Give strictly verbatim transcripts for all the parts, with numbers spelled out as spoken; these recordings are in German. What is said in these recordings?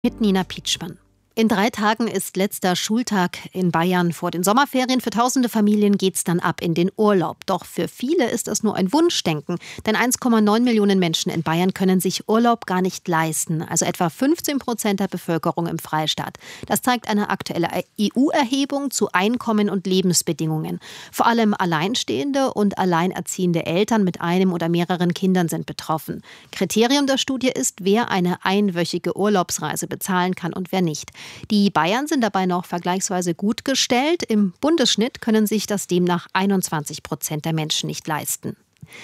Mit Nina Pietschmann. In drei Tagen ist letzter Schultag in Bayern vor den Sommerferien. Für tausende Familien geht's dann ab in den Urlaub. Doch für viele ist das nur ein Wunschdenken. Denn eins Komma neun Millionen Menschen in Bayern können sich Urlaub gar nicht leisten. Also etwa fünfzehn Prozent der Bevölkerung im Freistaat. Das zeigt eine aktuelle E U-Erhebung zu Einkommen und Lebensbedingungen. Vor allem alleinstehende und alleinerziehende Eltern mit einem oder mehreren Kindern sind betroffen. Kriterium der Studie ist, wer eine einwöchige Urlaubsreise bezahlen kann und wer nicht. Die Bayern sind dabei noch vergleichsweise gut gestellt. Im Bundesschnitt können sich das demnach einundzwanzig Prozent der Menschen nicht leisten.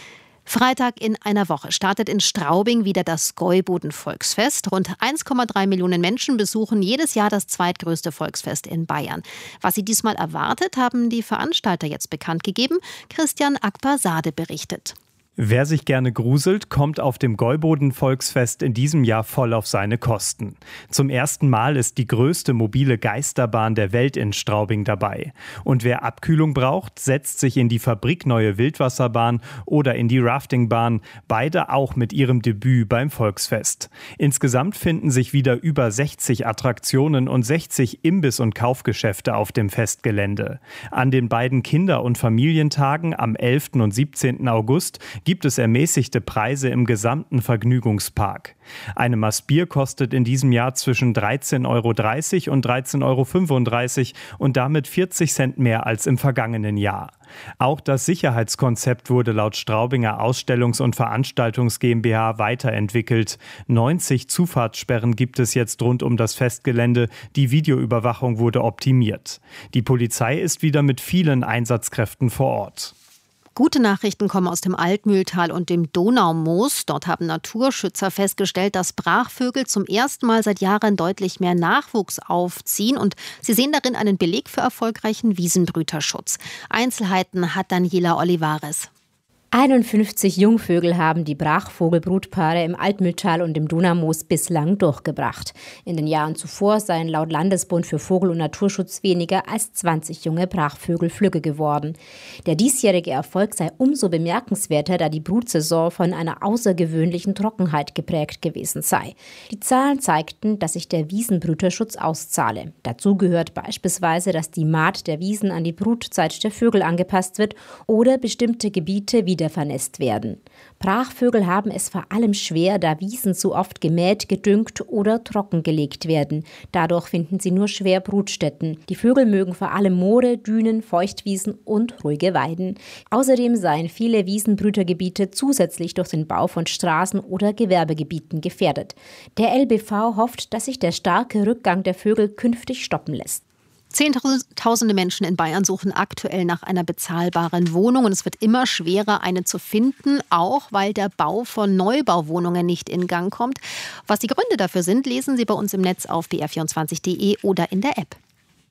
Freitag in einer Woche startet in Straubing wieder das Gäuboden-Volksfest. Rund eins Komma drei Millionen Menschen besuchen jedes Jahr das zweitgrößte Volksfest in Bayern. Was sie diesmal erwartet, haben die Veranstalter jetzt bekannt gegeben. Christian Akbar-Sade berichtet. Wer sich gerne gruselt, kommt auf dem Gäuboden-Volksfest in diesem Jahr voll auf seine Kosten. Zum ersten Mal ist die größte mobile Geisterbahn der Welt in Straubing dabei. Und wer Abkühlung braucht, setzt sich in die fabrikneue Wildwasserbahn oder in die Raftingbahn, beide auch mit ihrem Debüt beim Volksfest. Insgesamt finden sich wieder über sechzig Attraktionen und sechzig Imbiss- und Kaufgeschäfte auf dem Festgelände. An den beiden Kinder- und Familientagen am elften und siebzehnten August gibt es ermäßigte Preise im gesamten Vergnügungspark. Eine Maß Bier kostet in diesem Jahr zwischen dreizehn Euro dreißig und dreizehn Euro fünfunddreißig und damit vierzig Cent mehr als im vergangenen Jahr. Auch das Sicherheitskonzept wurde laut Straubinger Ausstellungs- und Veranstaltungs GmbH weiterentwickelt. neunzig Zufahrtssperren gibt es jetzt rund um das Festgelände. Die Videoüberwachung wurde optimiert. Die Polizei ist wieder mit vielen Einsatzkräften vor Ort. Gute Nachrichten kommen aus dem Altmühltal und dem Donaumoos. Dort haben Naturschützer festgestellt, dass Brachvögel zum ersten Mal seit Jahren deutlich mehr Nachwuchs aufziehen. Und sie sehen darin einen Beleg für erfolgreichen Wiesenbrüterschutz. Einzelheiten hat Daniela Olivares. einundfünfzig Jungvögel haben die Brachvogelbrutpaare im Altmühltal und im Donaumoos bislang durchgebracht. In den Jahren zuvor seien laut Landesbund für Vogel- und Naturschutz weniger als zwanzig junge Brachvögel flügge geworden. Der diesjährige Erfolg sei umso bemerkenswerter, da die Brutsaison von einer außergewöhnlichen Trockenheit geprägt gewesen sei. Die Zahlen zeigten, dass sich der Wiesenbrüterschutz auszahle. Dazu gehört beispielsweise, dass die Mahd der Wiesen an die Brutzeit der Vögel angepasst wird oder bestimmte Gebiete wieder vernässt werden. Brachvögel haben es vor allem schwer, da Wiesen zu oft gemäht, gedüngt oder trockengelegt werden. Dadurch finden sie nur schwer Brutstätten. Die Vögel mögen vor allem Moore, Dünen, Feuchtwiesen und ruhige Weiden. Außerdem seien viele Wiesenbrütergebiete zusätzlich durch den Bau von Straßen oder Gewerbegebieten gefährdet. Der L B V hofft, dass sich der starke Rückgang der Vögel künftig stoppen lässt. Zehntausende Menschen in Bayern suchen aktuell nach einer bezahlbaren Wohnung und es wird immer schwerer, eine zu finden, auch weil der Bau von Neubauwohnungen nicht in Gang kommt. Was die Gründe dafür sind, lesen Sie bei uns im Netz auf b r vierundzwanzig punkt d e oder in der App.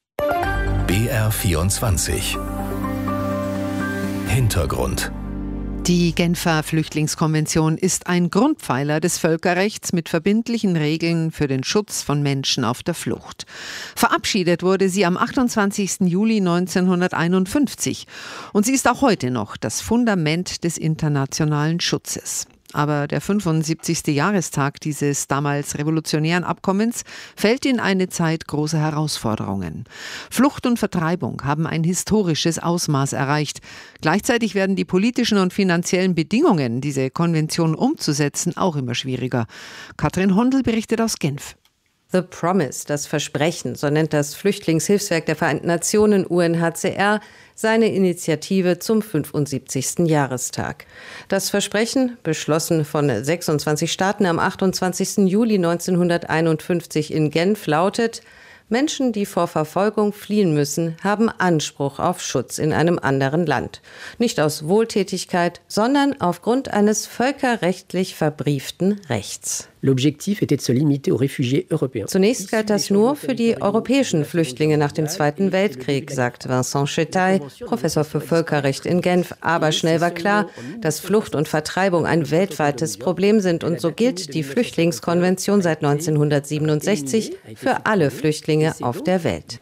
B R vierundzwanzig Hintergrund. Die Genfer Flüchtlingskonvention ist ein Grundpfeiler des Völkerrechts mit verbindlichen Regeln für den Schutz von Menschen auf der Flucht. Verabschiedet wurde sie am achtundzwanzigsten Juli neunzehnhunderteinundfünfzig und sie ist auch heute noch das Fundament des internationalen Schutzes. Aber der fünfundsiebzigste Jahrestag dieses damals revolutionären Abkommens fällt in eine Zeit großer Herausforderungen. Flucht und Vertreibung haben ein historisches Ausmaß erreicht. Gleichzeitig werden die politischen und finanziellen Bedingungen, diese Konvention umzusetzen, auch immer schwieriger. Katrin Hondel berichtet aus Genf. The Promise, das Versprechen, so nennt das Flüchtlingshilfswerk der Vereinten Nationen U N H C R seine Initiative zum fünfundsiebzigsten Jahrestag. Das Versprechen, beschlossen von sechsundzwanzig Staaten am achtundzwanzigsten Juli neunzehnhunderteinundfünfzig in Genf, lautet: Menschen, die vor Verfolgung fliehen müssen, haben Anspruch auf Schutz in einem anderen Land. Nicht aus Wohltätigkeit, sondern aufgrund eines völkerrechtlich verbrieften Rechts. Zunächst galt das nur für die europäischen Flüchtlinge nach dem Zweiten Weltkrieg, sagt Vincent Chetaille, Professor für Völkerrecht in Genf. Aber schnell war klar, dass Flucht und Vertreibung ein weltweites Problem sind. Und so gilt die Flüchtlingskonvention seit neunzehnhundertsiebenundsechzig für alle Flüchtlinge auf der Welt.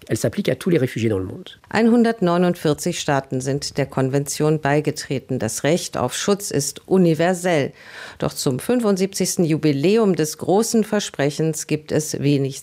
hundertneunundvierzig Staaten sind der Konvention beigetreten. Das Recht auf Schutz ist universell. Doch zum fünfundsiebzigsten Jubiläum Universum des großen Versprechens gibt es wenig